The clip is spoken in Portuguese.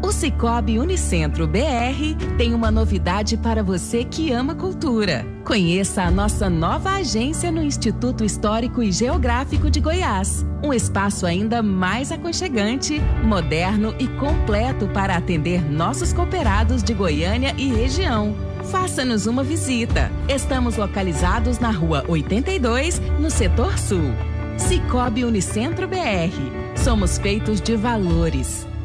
O Sicoob Unicentro BR tem uma novidade para você que ama cultura. Conheça a nossa nova agência no Instituto Histórico e Geográfico de Goiás. Um espaço ainda mais aconchegante, moderno e completo para atender nossos cooperados de Goiânia e região. Faça-nos uma visita. Estamos localizados na Rua 82, no Setor Sul. Sicoob Unicentro BR. Somos feitos de valores.